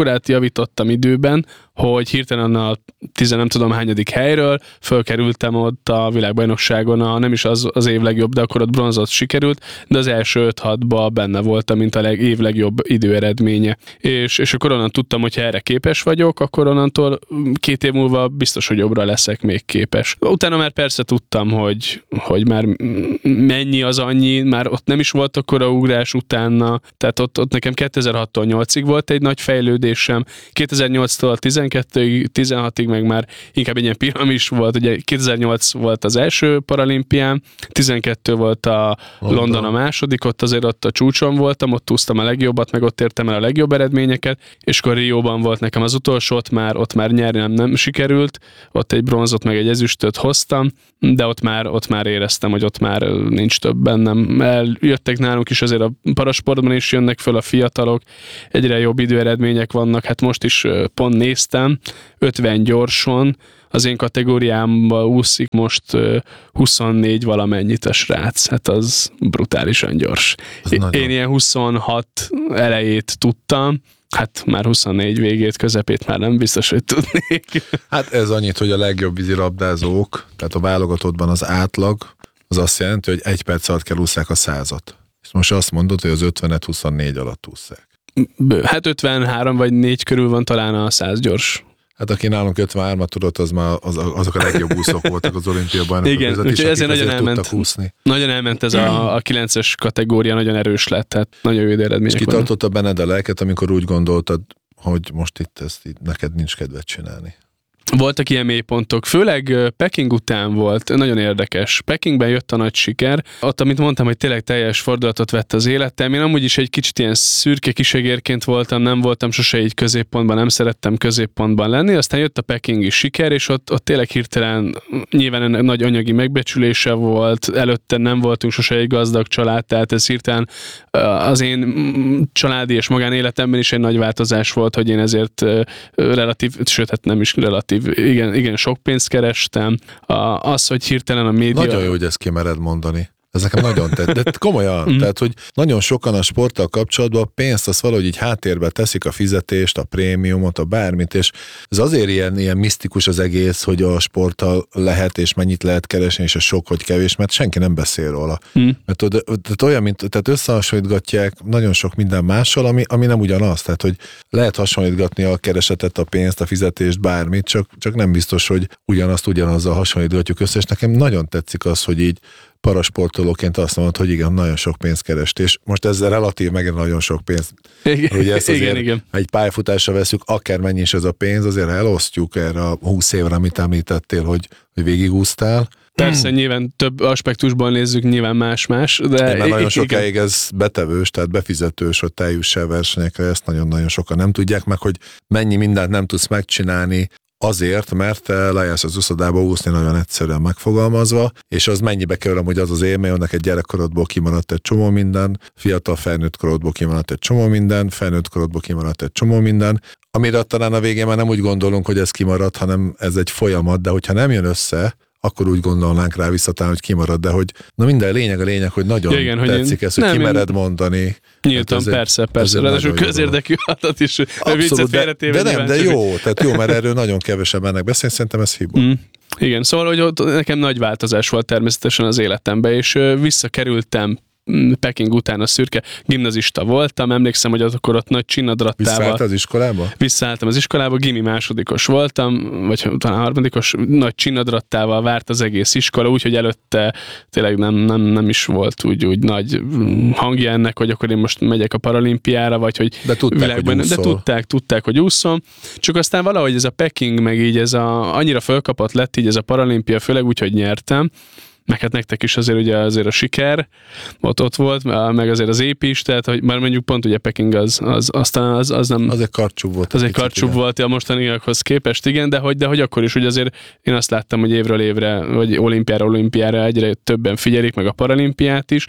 akkorát javítottam időben, hogy hirtelen a tizen nem tudom hányadik helyről fölkerültem ott a világbajnokságon, a, nem is az, az év legjobb, de akkor ott bronzot sikerült, de az első öt-hatba benne voltam, mint a leg, év legjobb időeredménye. És, és akkor onnan tudtam, hogy ha erre képes vagyok, akkor onnantól két év múlva biztos, hogy jobbra leszek még képes. Utána már persze tudtam, hogy, hogy már mennyi az annyi, már ott nem is volt akkora ugrás utána, tehát ott, ott nekem kétezer-hattól nyolcig volt egy nagy fejlődésem, kétezer-nyolctól tizenkettőig, tizenhatig meg már inkább egy ilyen piramis volt, ugye kétezer-nyolc volt az első paralimpián, tizenkettő volt a London, London a második, ott azért ott a csúcson voltam, ott úsztam a legjobbat, meg ott értem el a legjobb eredményeket, és akkor Rióban volt nekem az utolsó, ott már, ott már nyerni nem, nem sikerült, ott egy bronzot meg egy ezüstöt hoztam, de ott már, ott már éreztem, hogy ott már nincs több bennem. Eljöttek nálunk is azért a parasportban is jönnek föl a fiatalok, egyre jobb időeredmények vannak, hát most is pont néztem, ötven gyorson, az én kategóriámban úszik most huszonnégy valamennyit a srác, hát az brutálisan gyors. Én nagyon. Ilyen huszonhat elejét tudtam, hát már huszonnégy végét, közepét már nem biztos, hogy tudnék. Hát ez annyit, hogy a legjobb vízilabdázók, tehát a válogatottban az átlag, az azt jelenti, hogy egy perc alatt kell ússzák a százat. És most azt mondod, hogy az ötvenet huszonnégy alatt ússzák. Hát ötvenhárom vagy négy körül van talán a száz gyors. Hát aki nálunk ötvenhármat tudott, az már az, azok a legjobb úszók voltak az olimpiai bajnokok között is, akik ezért nagyon elment, úszni. Nagyon elment ez a, a kilences kategória, nagyon erős lett, tehát nagyon jó eredmények. És kitartotta benned a lelket, amikor úgy gondoltad, hogy most itt ezt így, neked nincs kedved csinálni? Voltak ilyen mélypontok, főleg Peking után volt, nagyon érdekes. Pekingben jött a nagy siker, ott, amit mondtam, hogy tényleg teljes fordulatot vett az életem. Én amúgy is egy kicsit ilyen szürke kisegérként voltam, nem voltam sose így középpontban, nem szerettem középpontban lenni, aztán jött a pekingi siker, és ott, ott tényleg hirtelen nyilván nagy anyagi megbecsülése volt, előtte nem voltunk sose egy gazdag család, tehát ez hirtelen az én családi és magánéletemben is egy nagy változás volt, hogy én ezért relatív, sőt, hát nem is relatív, igen, igen, sok pénzt kerestem. Az, hogy hirtelen a média... Nagyon jó, hogy ezt kimered mondani. Ez nekem nagyon tett, de komolyan, mm. tehát, hogy nagyon sokan a sporttal kapcsolatban a pénzt azt valahogy így háttérbe teszik, a fizetést, a prémiumot, a bármit, és ez azért ilyen, ilyen misztikus az egész, hogy a sporttal lehet, és mennyit lehet keresni, és a sok, vagy kevés, mert senki nem beszél róla. Mm. Mert tehát olyan, mint, tehát összehasonlítgatják nagyon sok minden mással, ami, ami nem ugyanaz, tehát, hogy lehet hasonlítgatni a keresetet, a pénzt, a fizetést, bármit, csak, csak nem biztos, hogy ugyanazt ugyanazzal hasonlítgatjuk össze, és nekem nagyon tetszik az, hogy így parasportolóként azt mondod, hogy igen, nagyon sok pénzt kerest, és most ez relatív, meg nagyon sok pénz. Igen, ugye ezt azért, igen, igen. Ha egy pályafutásra veszük, akár mennyi is ez a pénz, azért elosztjuk erre a húsz évre, amit említettél, hogy, hogy végigúsztál. Persze, nyilván több aspektusban nézzük, nyilván más-más, de... Mert nagyon sokáig ez betevős, tehát befizetős, hogy te eljussál versenyekre, ezt nagyon-nagyon sokan nem tudják meg, hogy mennyi mindent nem tudsz megcsinálni, azért, mert te lejársz az uszodába úszni, nagyon egyszerűen megfogalmazva, és az mennyibe kerül, hogy az az élmény, hogy neked gyerekkorodból kimaradt egy csomó minden, fiatal felnőtt korodból kimaradt egy csomó minden, felnőtt korodból kimaradt egy csomó minden, amire talán a végén már nem úgy gondolunk, hogy ez kimaradt, hanem ez egy folyamat, de hogyha nem jön össze, akkor úgy gondolnánk rá visszatán, hogy kimarad, de hogy na minden lényeg a lényeg, hogy nagyon ja, igen, tetszik ez, hogy nem, kimered mondani. Nyíltan, hát persze, persze. Ráadásul közérdekű adat is. Abszolút, de, de nem, de jó, tehát jó, mert erről nagyon kevesen mennek beszélni, szerintem ez hiba. Mm. Igen, szóval, hogy ott nekem nagy változás volt természetesen az életemben, és visszakerültem Peking után a szürke gimnazista voltam, emlékszem, hogy akkor ott nagy csinadrattával... Visszaállt az iskolába? Visszaálltam az iskolába, gimi másodikos voltam, vagy talán harmadikos, nagy csinadrattával várt az egész iskola, úgyhogy előtte tényleg nem, nem, nem is volt úgy, úgy nagy hangja ennek, hogy akkor én most megyek a paralimpiára, vagy hogy de tudták, világban, hogy de tudták, tudták, hogy úszom. Csak aztán valahogy ez a Peking, meg így ez a, annyira fölkapott lett így ez a paralimpia, főleg úgy, hogy nyertem, meg hát nektek is azért ugye azért a siker ott, ott volt, meg azért az ép is, tehát hogy már mondjuk pont ugye Peking az, az aztán az, az nem... Az egy karcsúbb volt. Az egy karcsúbb volt a mostaniakhoz képest, igen, de hogy, de hogy akkor is, hogy azért én azt láttam, hogy évről évre, vagy olimpiára, olimpiára egyre többen figyelik, meg a paralimpiát is,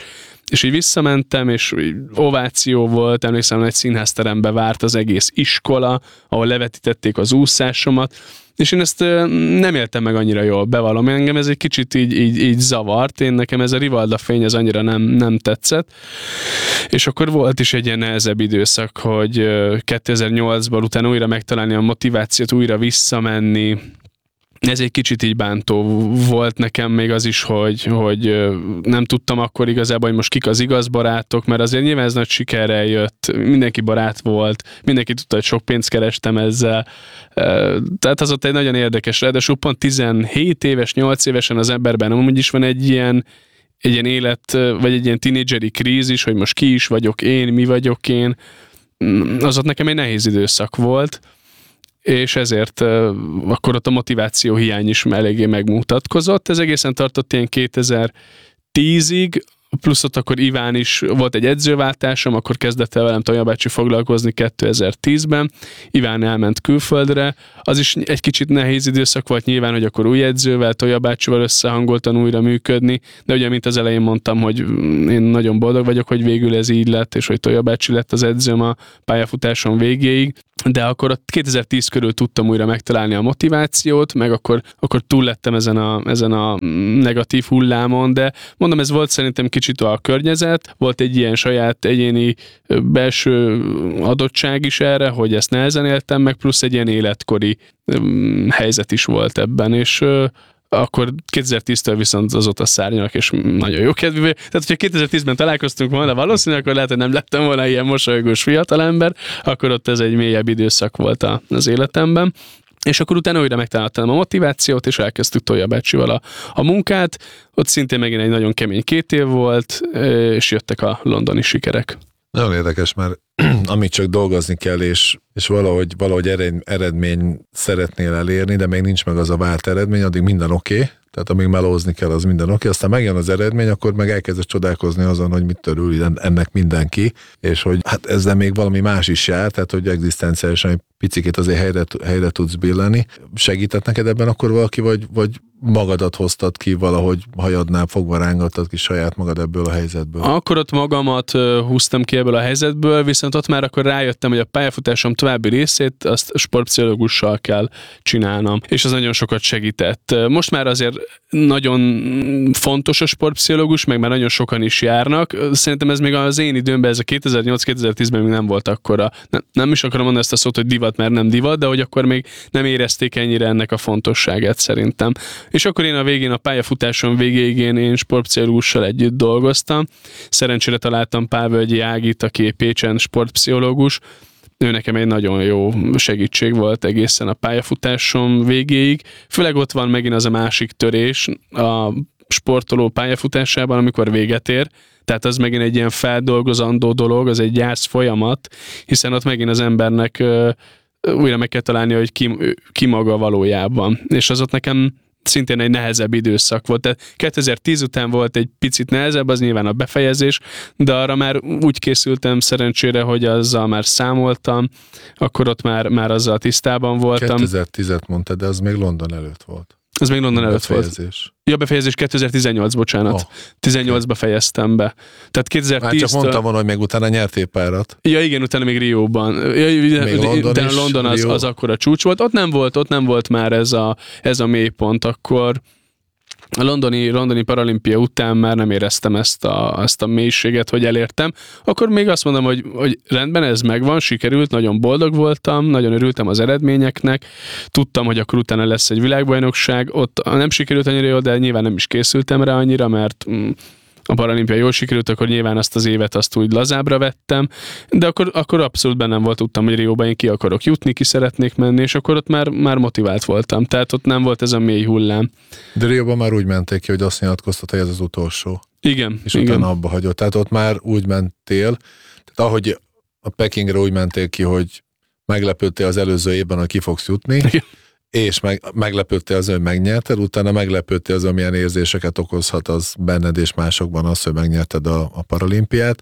És így visszamentem, és ováció volt, emlékszem, egy színházterembe várt az egész iskola, ahol levetítették az úszásomat, és én ezt nem éltem meg annyira jól, bevallom. Engem ez egy kicsit így, így, így zavart, én nekem ez a Rivalda fény az annyira nem, nem tetszett. És akkor volt is egy ilyen nehezebb időszak, hogy kétezer-nyolcban utána újra megtalálni a motivációt, újra visszamenni. Ez egy kicsit így bántó volt nekem még az is, hogy, hogy nem tudtam akkor igazából, hogy most kik az igaz barátok, mert azért nyilván ez nagy sikerrel jött, mindenki barát volt, mindenki tudta, hogy sok pénzt kerestem ezzel. Tehát az ott egy nagyon érdekes, ráadásul pont tizenhét éves, nyolc évesen az emberben amúgy is van egy ilyen, egy ilyen élet, vagy egy ilyen tínédzseri krízis, hogy most ki is vagyok én, mi vagyok én. Az ott nekem egy nehéz időszak volt, és ezért uh, akkor ott a motiváció hiány is eléggé megmutatkozott. Ez egészen tartott ilyen kétezer-tízig, plusz ott akkor Iván is volt egy edzőváltásom, akkor kezdett el velem Tolja bácsi foglalkozni kétezer-tízben. Iván elment külföldre, az is egy kicsit nehéz időszak volt nyilván, hogy akkor új edzővel, Tolja bácsival összehangoltan újra működni, de ugye, mint az elején mondtam, hogy én nagyon boldog vagyok, hogy végül ez így lett, és hogy Tolja bácsi lett az edzőm a pályafutásom végéig, de akkor ott kétezer-tíz körül tudtam újra megtalálni a motivációt, meg akkor, akkor túl lettem ezen a, ezen a negatív hullámon, de mondom, ez volt szerintem kicsit a környezet, volt egy ilyen saját egyéni belső adottság is erre, hogy ezt nehezen éltem meg, plusz egy ilyen életkori um, helyzet is volt ebben, és uh, akkor kétezer-tíztől viszont azóta szárnyalak, és nagyon jó kedvű. Tehát, hogyha kétezer-tízben találkoztunk volna, valószínűleg akkor lehet, hogy nem lettem volna ilyen mosolygós fiatalember, akkor ott ez egy mélyebb időszak volt az életemben. És akkor utána újra megtaláltam a motivációt, és elkezdtük Tolja bácsival a, a munkát. Ott szintén megint egy nagyon kemény két év volt, és jöttek a londoni sikerek. Nagyon érdekes, mert amit csak dolgozni kell, és, és valahogy, valahogy eredmény szeretnél elérni, de még nincs meg az a várt eredmény, addig minden oké, okay. Tehát amíg melózni kell, az minden oké, okay. Aztán megjön az eredmény, akkor meg elkezdesz csodálkozni azon, hogy mit örül ennek mindenki, és hogy hát ezzel még valami más is jár, tehát hogy egzisztenciálisan egy picikét azért helyre, helyre tudsz billeni. Segített neked ebben akkor valaki, vagy, vagy magadat hoztad ki valahogy hajadnál fogva rángattad ki saját magad ebből a helyzetből? Akkor ott magamat uh, húztam ki ebből a helyzetből, viszont ott már akkor rájöttem, hogy a pályafutásom további részét azt sportpszichológussal kell csinálnom, és az nagyon sokat segített. Most már azért nagyon fontos a sportpszichológus, meg már nagyon sokan is járnak. Szerintem ez még az én időmben, ez a kétezer-nyolc-kétezer-tízben még nem volt akkora. Nem, nem is akarom mondani ezt a szót, hogy divat, mert nem divat, de hogy akkor még nem érezték ennyire ennek a fontosságát szerintem. És akkor én a végén, a pályafutásom végéig én, én sportpszichológussal együtt dolgoztam. Szerencsére találtam Pálvölgyi Ágit, aki Pécsen sportpszichológus. Ő nekem egy nagyon jó segítség volt egészen a pályafutásom végéig. Főleg ott van megint az a másik törés a sportoló pályafutásában, amikor véget ér. Tehát az megint egy ilyen feldolgozandó dolog, az egy gyász folyamat, hiszen ott megint az embernek újra meg kell találni, hogy ki, ki maga valójában. És az ott nekem szintén egy nehezebb időszak volt. Tehát kétezer-tíz után volt egy picit nehezebb, az nyilván a befejezés, de arra már úgy készültem szerencsére, hogy azzal már számoltam, akkor ott már, már azzal tisztában voltam. kétezer-tízet mondtad, de az még London előtt volt. Az még London előtt volt. Ja, befejezés kétezer-tizennyolc, bocsánat. Oh, tizennyolcba okay. fejeztem be. Tehát kétezer-tíz. Hát csak mondtam volna, hogy még utána nyertél párat. Ja, igen, utána még Rióban. Ja, még London de is, London az, az akkor a csúcs volt. Ott nem volt, ott nem volt már ez a, ez a mélypont. Akkor a londoni, londoni paralimpia után már nem éreztem ezt a, ezt a mélységet, hogy elértem. Akkor még azt mondom, hogy, hogy rendben, ez megvan, sikerült, nagyon boldog voltam, nagyon örültem az eredményeknek, tudtam, hogy akkor utána lesz egy világbajnokság, ott nem sikerült annyira jól, de nyilván nem is készültem rá annyira, mert a paralimpia jól sikerült, akkor nyilván azt az évet azt úgy lazábbra vettem, de akkor, akkor abszolút bennem volt, tudtam, hogy Rióban én ki akarok jutni, ki szeretnék menni, és akkor ott már, már motivált voltam, tehát ott nem volt ez a mély hullám. De Rióban már úgy menték ki, hogy azt nyilatkoztat, hogy ez az utolsó. Igen. És igen. utána abba hagyott. Tehát ott már úgy mentél, tehát ahogy a Pekingre úgy mentél ki, hogy meglepődtél az előző évben, hogy ki fogsz jutni, igen. És meg, meglepődtél az, hogy megnyerted, utána meglepődtél az, milyen érzéseket okozhat az benned és másokban az, hogy megnyerted a, a paralimpiát.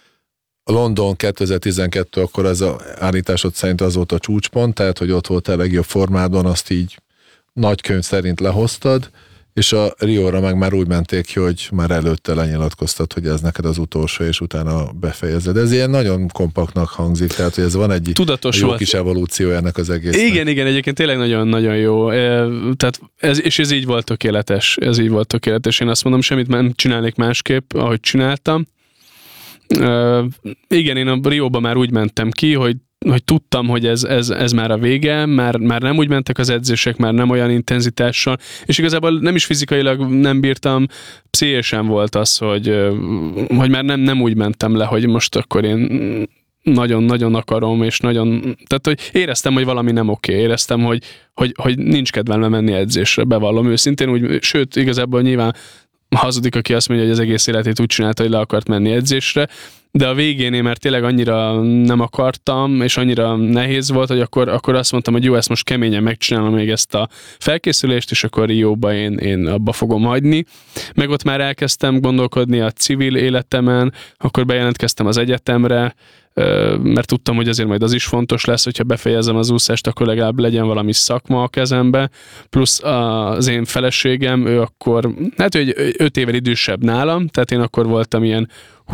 A London kétezer-tizenkettő, akkor az a állításod szerint az volt a csúcspont, tehát, hogy ott volt a legjobb formádon, azt így nagy könyv szerint lehoztad, és a Rióra meg már úgy menték ki, hogy már előtte lenyilatkoztat, hogy ez neked az utolsó, és utána befejezed. Ez ilyen nagyon kompaktnak hangzik, tehát hogy ez van egy Tudatos jó volt. kis evolúció ennek az egésznek. Igen, igen, egyébként tényleg nagyon-nagyon jó. Tehát ez, és ez így volt tökéletes. Ez így volt tökéletes. Én azt mondom, semmit nem csinálnék másképp, ahogy csináltam. Uh, igen, én a Rióba már úgy mentem ki, hogy hogy tudtam, hogy ez, ez, ez már a vége, már, már nem úgy mentek az edzések, már nem olyan intenzitással, és igazából nem is fizikailag nem bírtam, pszichésen volt az, hogy, hogy már nem, nem úgy mentem le, hogy most akkor én nagyon-nagyon akarom, és nagyon, tehát hogy éreztem, hogy valami nem oké, éreztem, hogy, hogy, hogy nincs kedvem menni edzésre, bevallom őszintén, úgy, sőt, igazából nyilván hazudik, aki azt mondja, hogy az egész életét úgy csinálta, hogy le akart menni edzésre, de a végén én már tényleg annyira nem akartam, és annyira nehéz volt, hogy akkor, akkor azt mondtam, hogy jó, ezt most keményen megcsinálom még ezt a felkészülést, és akkor Rióba én, én abba fogom hagyni. Meg ott már elkezdtem gondolkodni a civil életemen, akkor bejelentkeztem az egyetemre, mert tudtam, hogy azért majd az is fontos lesz, hogyha befejezem az úszást, akkor legalább legyen valami szakma a kezembe, plusz az én feleségem, ő akkor, hát ő egy öt évvel idősebb nálam, tehát én akkor voltam ilyen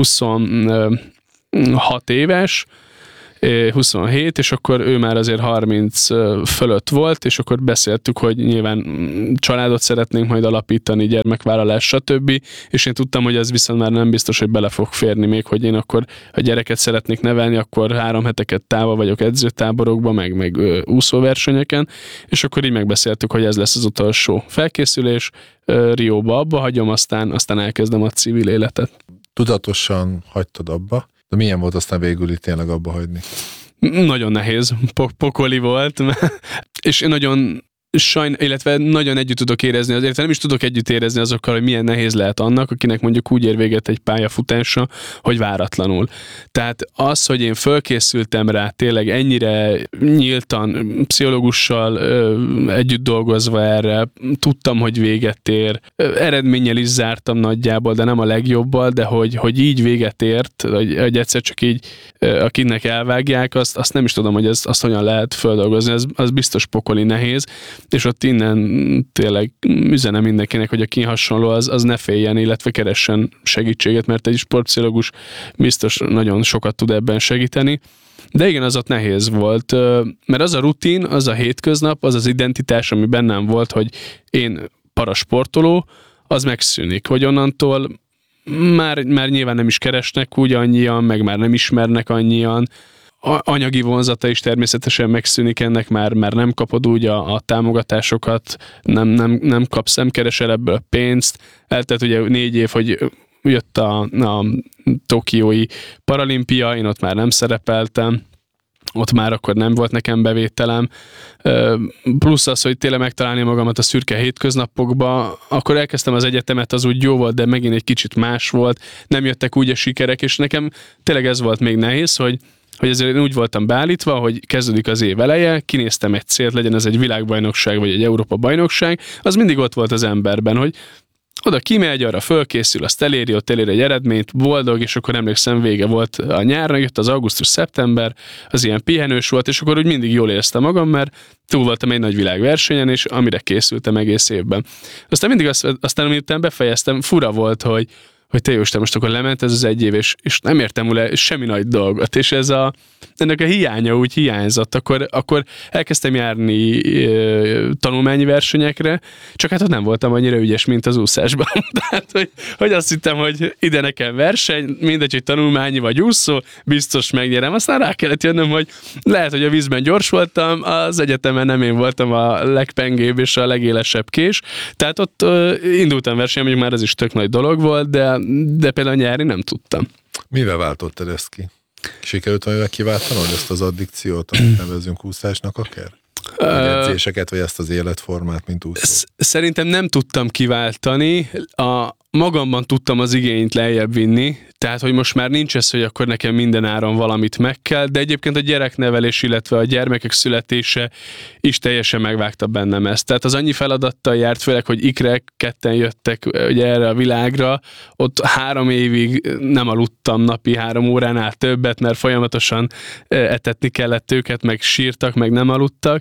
huszonhat éves, huszonhét, és akkor ő már azért harminc fölött volt, és akkor beszéltük, hogy nyilván családot szeretnénk majd alapítani, gyermekvállalás, stb. És én tudtam, hogy ez viszont már nem biztos, hogy bele fog férni még, hogy én akkor a gyereket szeretnék nevelni, akkor három heteket távol vagyok edzőtáborokban, meg, meg úszóversenyeken, és akkor így megbeszéltük, hogy ez lesz az utolsó felkészülés, Rióba abba hagyom, aztán, aztán elkezdem a civil életet. Tudatosan hagytad abba, de milyen volt aztán végül itt tényleg abba hagyni? Nagyon nehéz, pokoli volt, és én nagyon sajn, illetve nagyon együtt tudok érezni, azért nem is tudok együtt érezni azokkal, hogy milyen nehéz lehet annak, akinek mondjuk úgy ér véget egy pályafutása, hogy váratlanul. Tehát az, hogy én fölkészültem rá tényleg ennyire nyíltan, pszichológussal ö, együtt dolgozva erre, tudtam, hogy véget ér, ö, eredménnyel is zártam nagyjából, de nem a legjobbal, de hogy, hogy így véget ért, hogy, hogy egyszer csak így ö, akinek elvágják, azt, azt nem is tudom, hogy ez, azt hogyan lehet földolgozni, ez, az biztos pokoli nehéz, és ott innen tényleg üzenem mindenkinek, hogy aki hasonló, az, az ne féljen, illetve keressen segítséget, mert egy sportpszichológus biztos nagyon sokat tud ebben segíteni. De igen, az ott nehéz volt, mert az a rutin, az a hétköznap, az az identitás, ami bennem volt, hogy én parasportoló, az megszűnik, hogy onnantól már, már nyilván nem is keresnek úgy annyian, meg már nem ismernek annyian, anyagi vonzata is természetesen megszűnik ennek, már, már nem kapod úgy a, a támogatásokat, nem, nem, nem kapsz, nem keresel ebből pénzt. Eltelt ugye négy év, hogy jött a, a tokiói paralimpia, én ott már nem szerepeltem, ott már akkor nem volt nekem bevételem, plusz az, hogy tényleg megtalálni magamat a szürke hétköznapokba, akkor elkezdtem az egyetemet, az úgy jó volt, de megint egy kicsit más volt, nem jöttek úgy a sikerek, és nekem tényleg ez volt még nehéz, hogy hogy ezért én úgy voltam beállítva, hogy kezdődik az év eleje, kinéztem egy célt, legyen ez egy világbajnokság, vagy egy Európa bajnokság, az mindig ott volt az emberben, hogy oda kimegy, arra fölkészül, azt eléri, ott elér egy eredményt, boldog, és akkor emlékszem, vége volt a nyárra, jött az augusztus-szeptember, az ilyen pihenős volt, és akkor úgy mindig jól éreztem magam, mert túl voltam egy nagy világversenyen, és amire készültem egész évben. Aztán mindig azt, aztán miután befejeztem, fura volt, hogy hogy te Jóisten, most akkor lement ez az egy év, és, és nem értem ule semmi nagy dolgot, és ez a, ennek a hiánya úgy hiányzott, akkor, akkor elkezdtem járni e, tanulmányi versenyekre, csak hát ott nem voltam annyira ügyes, mint az úszásban. Tehát, hogy, hogy azt hittem, hogy ide nekem verseny, mindegy, hogy tanulmányi vagy úszó, biztos megnyerem. Aztán rá kellett jönnöm, hogy lehet, hogy a vízben gyors voltam, az egyetemen nem én voltam a legpengébb és a legélesebb kés, tehát ott uh, indultam versenyen, mondjuk már ez is tök nagy dolog volt, de de például nyári nem tudtam. Mivel váltottad ezt ki? Sikerült valamivel kiváltanod ezt az addikciót, amit nevezünk úszásnak akár? Vagy edzéseket, vagy ezt az életformát, mint úszó? Szerintem nem tudtam kiváltani. A magamban tudtam az igényt lejjebb vinni, tehát, hogy most már nincs ez, hogy akkor nekem minden áron valamit meg kell, de egyébként a gyereknevelés, illetve a gyermekek születése is teljesen megvágta bennem ezt. Tehát az annyi feladattal járt, főleg, hogy ikrek ketten jöttek ugye erre a világra, ott három évig nem aludtam napi három óránál többet, mert folyamatosan etetni kellett őket, meg sírtak, meg nem aludtak.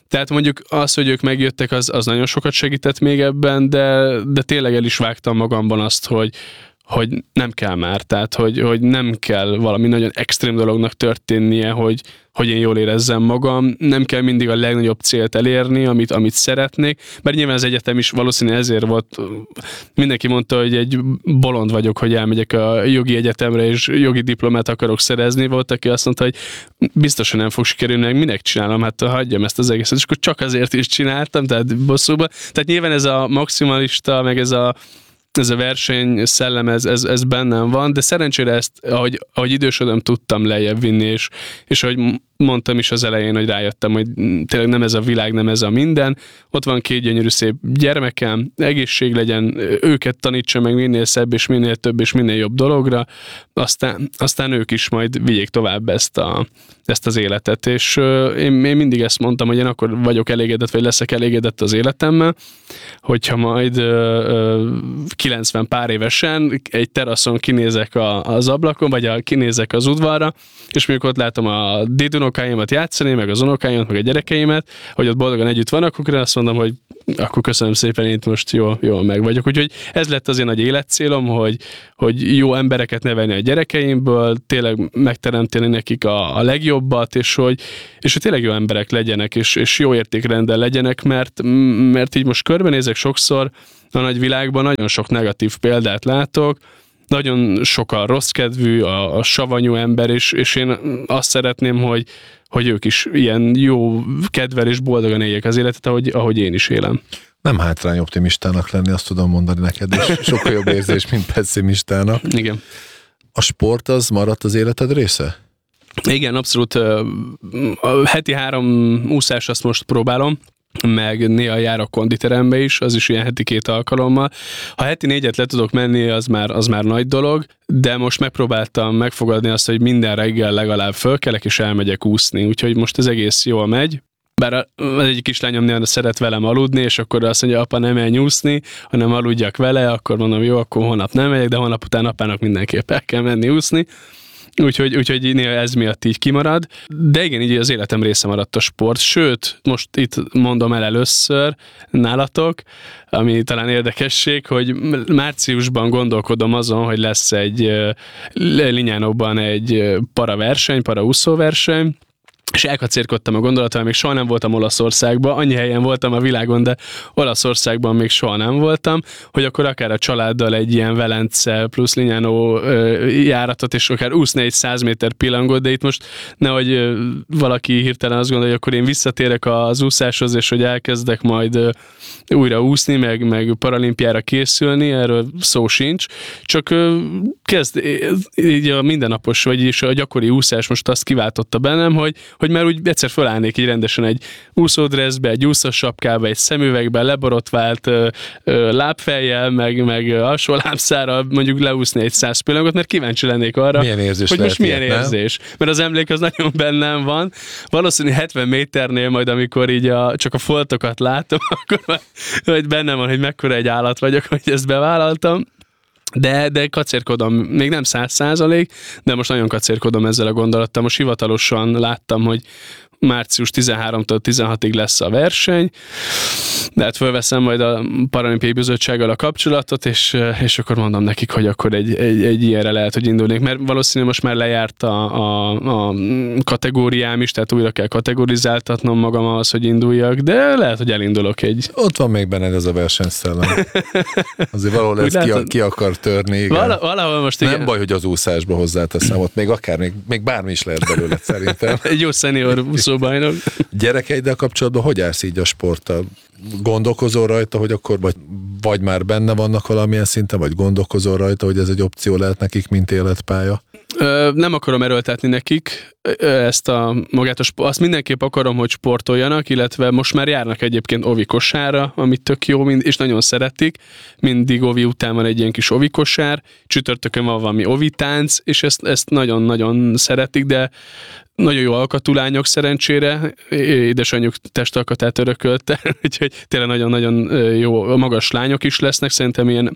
Tehát mondjuk az, hogy ők megjöttek, az, az nagyon sokat segített még ebben, de, de tényleg el is vágtam magamban azt, hogy hogy nem kell már, tehát hogy, hogy nem kell valami nagyon extrém dolognak történnie, hogy, hogy én jól érezzem magam, nem kell mindig a legnagyobb célt elérni, amit, amit szeretnék, mert nyilván az egyetem is valószínűleg ezért volt, mindenki mondta, hogy egy bolond vagyok, hogy elmegyek a jogi egyetemre, és jogi diplomát akarok szerezni, volt, aki azt mondta, hogy biztosan nem fog sikerülni, meg minek csinálom, hát hagyjam ezt az egészet, és akkor csak azért is csináltam, tehát bosszúban. Tehát nyilván ez a maximalista, meg ez a ez a verseny szellem, ez, ez, ez bennem van, de szerencsére ezt, ahogy, ahogy idősödöm, tudtam lejjebb vinni, és, és ahogy mondtam is az elején, hogy rájöttem, hogy tényleg nem ez a világ, nem ez a minden. Ott van két gyönyörű szép gyermekem, egészség legyen, őket tanítsa meg minél szebb, és minél több, és minél jobb dologra, aztán, aztán ők is majd vigyék tovább ezt, a, ezt az életet. És uh, én, én mindig ezt mondtam, hogy én akkor vagyok elégedett, vagy leszek elégedett az életemmel, hogyha majd uh, kilencven pár évesen egy teraszon kinézek a, az ablakon, vagy a, kinézek az udvarra, és mondjuk ott látom a dédunokáimat játszani, meg az unokáimat, meg a gyerekeimet, hogy ott boldogan együtt vannak, akkor én azt mondom, hogy akkor köszönöm szépen, én itt most jól, jól meg vagyok. Úgyhogy ez lett az én nagy életcélom, hogy, hogy jó embereket nevelni a gyerekeimből, tényleg megteremteni nekik a, a legjobbat, és hogy, és hogy tényleg jó emberek legyenek, és, és jó értékrendel legyenek, mert, mert így most körbenézek sokszor a nagy világban, nagyon sok negatív példát látok, nagyon sok a rossz kedvű, a, a savanyú ember, és, és én azt szeretném, hogy, hogy ők is ilyen jó kedvel és boldogan éljék az életet, ahogy, ahogy én is élem. Nem hátrány optimistának lenni, azt tudom mondani neked, és sokkal jobb érzés, mint pessimistának. Igen. A sport az maradt az életed része? Igen, abszolút. A heti három úszás azt most próbálom, meg néha járok konditerembe is, az is ilyen heti két alkalommal. Ha heti négyet le tudok menni, az már, az már nagy dolog, de most megpróbáltam megfogadni azt, hogy minden reggel legalább fölkelek és elmegyek úszni, úgyhogy most ez egész jól megy. Bár az egyik kislányom néha szeret velem aludni, és akkor azt mondja, apa, nem menj úszni, hanem aludjak vele, akkor mondom, jó, akkor holnap nem megyek, de holnap után apának mindenképp el kell menni úszni. Úgyhogy, úgyhogy néha ez miatt így kimarad. De igen, így az életem része maradt a sport. Sőt, most itt mondom el először nálatok, ami talán érdekesség, hogy márciusban gondolkodom azon, hogy lesz egy Lignánóban egy paraverseny, paraúszóverseny, és elkacérkodtam a gondolattal, még soha nem voltam Olaszországban, annyi helyen voltam a világon, de Olaszországban még soha nem voltam, hogy akkor akár a családdal egy ilyen Velence plusz Lignano járatot, és akár úszni egy száz méter pillangot, de itt most nehogy ö, valaki hirtelen azt gondolja, hogy akkor én visszatérek az úszáshoz, és hogy elkezdek majd ö, újra úszni, meg, meg paralimpiára készülni, erről szó sincs, csak ö, kezd így a mindennapos, vagyis a gyakori úszás most azt kiváltotta bennem, hogy hogy már úgy egyszer fölállnék így rendesen egy úszódresszbe, egy úszós sapkába, egy szemüvegbe, leborotvált ö, ö, lábfejjel, meg, meg alsó lábszára mondjuk leúszni egy száz pillangot, mert kíváncsi lennék arra, milyen érzés hogy most milyen ilyet, érzés. Nem? Mert az emlék az nagyon bennem van. Valószínűleg hetven méternél majd, amikor így a, csak a foltokat látom, akkor majd bennem van, hogy mekkora egy állat vagyok, hogy ezt bevállaltam. De, de kacérkodom, még nem száz százalék, de most nagyon kacérkodom ezzel a gondolattal. Most hivatalosan láttam, hogy március tizenharmadikától tizenhatodikáig lesz a verseny, de hát fölveszem majd a Paralimpiai Bizottsággal a kapcsolatot, és, és akkor mondom nekik, hogy akkor egy, egy, egy ilyenre lehet, hogy indulnék, mert valószínűleg most már lejárt a, a, a kategóriám is, tehát újra kell kategorizáltatnom magam ahhoz, hogy induljak, de lehet, hogy elindulok egy... Ott van még benned ez a versenyszellem. Azért valahol ez ki, ki akar törni, igen. Vala, valahol most igen. Nem baj, hogy az úszásba hozzáteszem, ott még akár, még, még bármi is lehet belőle szerintem. Egy jó szenior úszóbajnok. Gyerekeiddel kapcsolatban hogy állsz így a sporttal? Gondolkozol rajta, hogy akkor vagy, vagy már benne vannak valamilyen szinten, vagy gondolkozol rajta, hogy ez egy opció lehet nekik, mint életpálya? Ö, nem akarom erőltetni nekik ezt a magát a sport. Azt mindenképp akarom, hogy sportoljanak, illetve most már járnak egyébként ovikosárra, amit tök jó, és nagyon szeretik. Mindig ovi után van egy ilyen kis ovikosár, csütörtökön van valami ovitánc, és ezt, ezt nagyon-nagyon szeretik, de nagyon jó alkatú lányok szerencsére, édesanyjuk testalkatát örökölte, úgyhogy tényleg nagyon-nagyon jó, magas lányok is lesznek, szerintem ilyen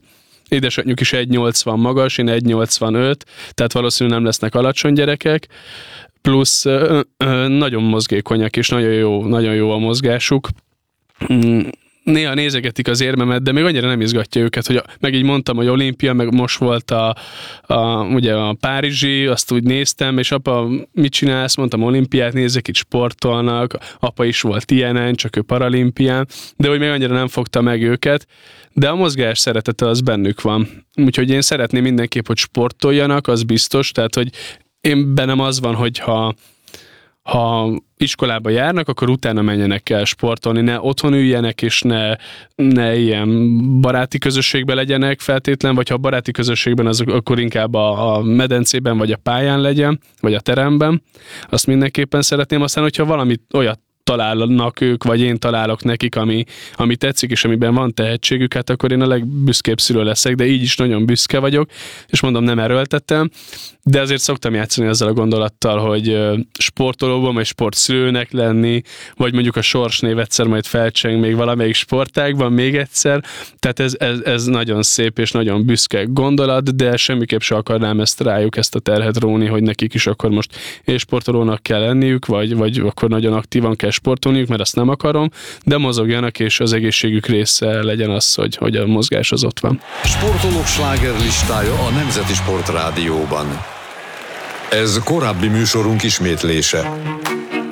édesanyjuk is egy nyolcvan magas, én egy nyolcvanöt, tehát valószínűleg nem lesznek alacsony gyerekek, plusz ö, ö, nagyon mozgékonyak, és nagyon jó, nagyon jó a mozgásuk. Néha nézegetik az érmemet, de még annyira nem izgatja őket, hogy a, meg így mondtam, hogy olimpia, meg most volt a, a, ugye a párizsi, azt úgy néztem, és apa, mit csinálsz? Mondtam, olimpiát nézek, itt sportolnak, apa is volt ilyenen, csak ő paralimpián, de hogy még annyira nem fogta meg őket, de a mozgás szeretete az bennük van. Úgyhogy én szeretném mindenképp, hogy sportoljanak, az biztos, tehát, hogy én bennem az van, hogyha ha iskolába járnak, akkor utána menjenek el sportolni, ne otthon üljenek, és ne, ne ilyen baráti közösségben legyenek feltétlen, vagy ha baráti közösségben, az akkor inkább a, a medencében, vagy a pályán legyen, vagy a teremben. Azt mindenképpen szeretném. Aztán, hogyha valamit olyat találnak ők, vagy én találok nekik, ami, ami tetszik, és amiben van tehetségük, hát akkor én a legbüszkébb szülő leszek, de így is nagyon büszke vagyok, és mondom, nem erőltettem, de azért szoktam játszani ezzel a gondolattal, hogy sportolóban, vagy sportszülőnek lenni, vagy mondjuk a sorsnév egyszer majd felcseng még valamelyik sportágban még egyszer, tehát ez, ez, ez nagyon szép és nagyon büszke gondolat, de semmiképp se akarnám ezt rájuk, ezt a terhet róni, hogy nekik is akkor most és sportolónak kell lenniük, vagy, vagy akkor nagyon aktívan kell sportolniuk, mert azt nem akarom, de mozogjanak, és az egészségük része legyen az, hogy, hogy a mozgás az ott van. Sportolók slágerlistája a Nemzeti Sport Rádióban. Ez korábbi műsorunk ismétlése.